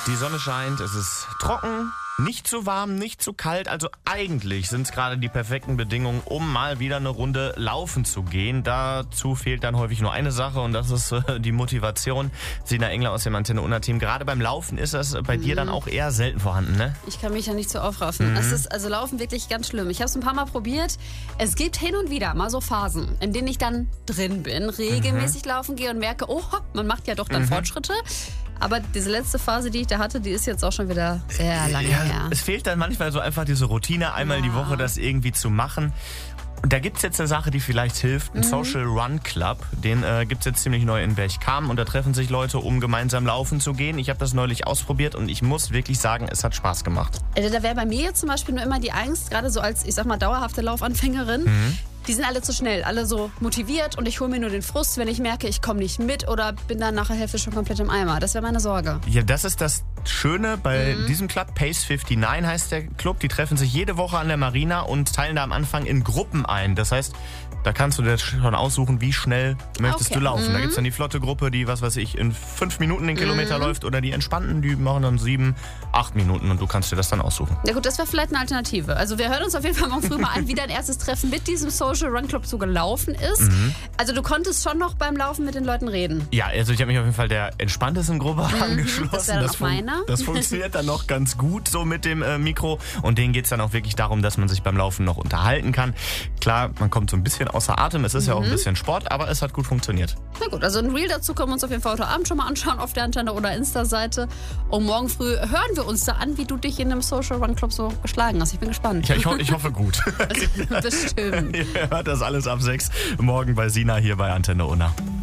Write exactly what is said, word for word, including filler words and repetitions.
Die Sonne scheint, es ist trocken, nicht zu warm, nicht zu kalt. Also eigentlich sind es gerade die perfekten Bedingungen, um mal wieder eine Runde laufen zu gehen. Dazu fehlt dann häufig nur eine Sache und das ist äh, die Motivation. Sina Engler aus dem Antenne Unna Team. Gerade beim Laufen ist das bei mhm. dir dann auch eher selten vorhanden, ne? Ich kann mich ja nicht so aufraffen. Mhm. Es ist also Laufen wirklich ganz schlimm. Ich habe es ein paar Mal probiert. Es gibt hin und wieder mal so Phasen, in denen ich dann drin bin, regelmäßig mhm. laufen gehe und merke, oh, man macht ja doch dann mhm. Fortschritte. Aber diese letzte Phase, die ich da hatte, die ist jetzt auch schon wieder sehr lange ja, her. Es fehlt dann manchmal so einfach diese Routine, einmal ja. die Woche das irgendwie zu machen. Und da gibt es jetzt eine Sache, die vielleicht hilft, ein mhm. Social Run Club. Den äh, gibt es jetzt ziemlich neu in Berchtesgaden und da treffen sich Leute, um gemeinsam laufen zu gehen. Ich habe das neulich ausprobiert und ich muss wirklich sagen, es hat Spaß gemacht. Also da wäre bei mir jetzt zum Beispiel nur immer die Angst, gerade so als, ich sag mal, dauerhafte Laufanfängerin, mhm. die sind alle zu schnell, alle so motiviert und ich hole mir nur den Frust, wenn ich merke, ich komme nicht mit oder bin dann nach der Hälfte schon komplett im Eimer. Das wäre meine Sorge. Ja, das ist das Schöne bei mhm. diesem Club. Pace neunundfünfzig heißt der Club. Die treffen sich jede Woche an der Marina und teilen da am Anfang in Gruppen ein. Das heißt, da kannst du dir schon aussuchen, wie schnell möchtest okay. du laufen. Mhm. Da gibt es dann die flotte Gruppe, die, was weiß ich, in fünf Minuten den Kilometer mhm. läuft oder die entspannten, die machen dann sieben, acht Minuten und du kannst dir das dann aussuchen. Ja gut, das wäre vielleicht eine Alternative. Also wir hören uns auf jeden Fall morgen früh mal an, wie dein erstes Treffen mit diesem Social Run Club so gelaufen ist. Mhm. Also du konntest schon noch beim Laufen mit den Leuten reden. Ja, also ich habe mich auf jeden Fall der entspanntesten Gruppe mhm. angeschlossen. Das wäre dann das auch meiner. Das funktioniert dann noch ganz gut so mit dem äh, Mikro und denen geht es dann auch wirklich darum, dass man sich beim Laufen noch unterhalten kann. Klar, man kommt so ein bisschen außer Atem, es ist mhm. ja auch ein bisschen Sport, aber es hat gut funktioniert. Na gut, also ein Reel dazu können wir uns auf jeden Fall heute Abend schon mal anschauen auf der Antenne oder Insta-Seite. Und morgen früh hören wir uns da an, wie du dich in einem Social Run Club so geschlagen hast. Ich bin gespannt. Ja, ich, ho- ich hoffe gut. Bestimmt. Ihr hört das alles ab sechs morgen bei Sina hier bei Antenne Unna.